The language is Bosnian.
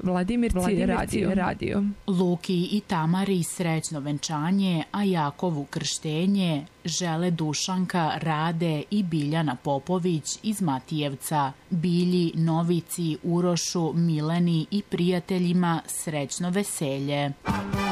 Vladimirci radio. Luki i Tamari srećno venčanje, a Jakovu krštenje žele Dušanka, Rade i Biljana Popović iz Matijevca. Bilji, Novici, Urošu, Mileni i prijateljima srećno veselje.